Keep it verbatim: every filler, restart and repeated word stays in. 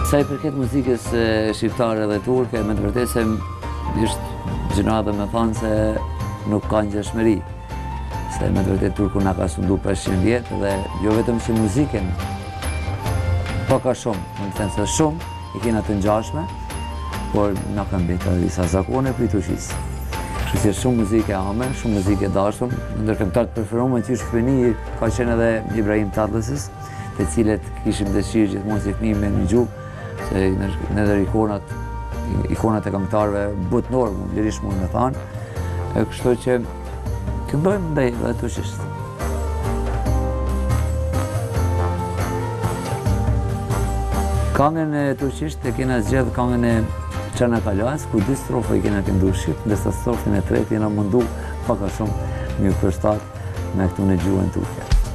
Sa i përket muzikës shqiptare dhe turke, me të vërtetë se është gjinade me thonë se nuk ka ngjashmëri. Se me të vërtetë turku na ka sundu pesëqind vjetë dhe jo vetëm që muzikën, po ka shumë, në të thënë se shumë i kena të ngjashme, por na kanë bërë disa zakone për i të uqisë. Kështu që shumë muzike ame, shumë muzike dashur, ndër këngëtarët preferuar që është fëmijë ka qenë edhe Ibrahim Tatlësis, të cilët kishim dëshirë gjithmonë si fëmijë me ndëgju, se në dhe ikonat, ikonat e këngëtarëve botënor, lirisht mund me thanë, kështu që këndojmë ndaj dhe turqisht. Këngën e turqisht e kena zgjedhë këngën e Çana Kalas, ku dy strofa i kena këndu shqip, ndërsa strofën e tretë jena mundu paka shumë një përshtat me këtu në gjuhën turke.